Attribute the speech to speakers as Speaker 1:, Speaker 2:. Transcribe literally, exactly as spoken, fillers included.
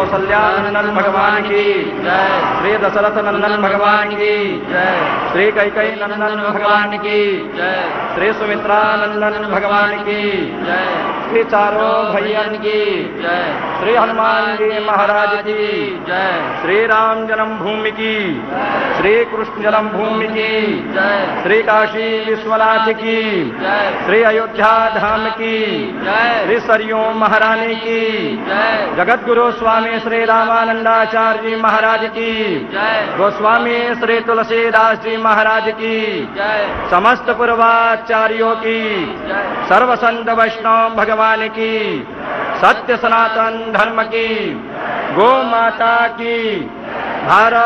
Speaker 1: कौसल्यानंदन भगवान की जय, श्री दशरथ नंदन भगवान की जय, श्री कैकेयी नंदन भगवान की जय, श्री सुमित्रा नंदन भगवान की जय, श्री चारों भैयन की जय, श्री हनुमान जी महाराज की जय, श्री राम जन्मभूमि की, श्री कृष्ण जन्मभूमि की जय, श्री काशी विश्वनाथ की जय, श्री अयोध्या धाम की जय, श्री सरयू महारानी की जय, जगत गुरु स्वामी श्री रामानंदाचार्य जी महाराज की जय, गोस्वामी श्री तुलसीदास जी महाराज की जय, समस्त पूर्वाचार्यों की जय, सर्व संत वैष्णव भगवान की, सत्य सनातन धर्म की, गो माता की, भारत